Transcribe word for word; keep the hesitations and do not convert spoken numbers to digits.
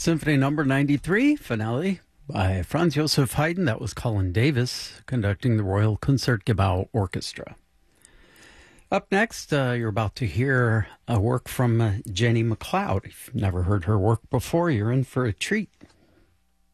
Symphony number ninety-three, finale by Franz Joseph Haydn. That was Colin Davis conducting the Royal Concertgebouw Orchestra. Up next, uh, you're about to hear a work from uh, Jenny McLeod. If you've never heard her work before, you're in for a treat.